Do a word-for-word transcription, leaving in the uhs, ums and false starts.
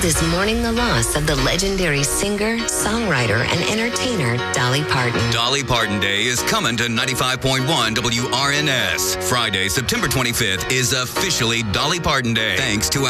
world is mourning the loss of the legendary singer, songwriter, and entertainer Dolly Parton. Dolly Parton Day is coming to ninety-five point one W R N S. Friday, September twenty-fifth is officially Dolly Parton Day. Thanks to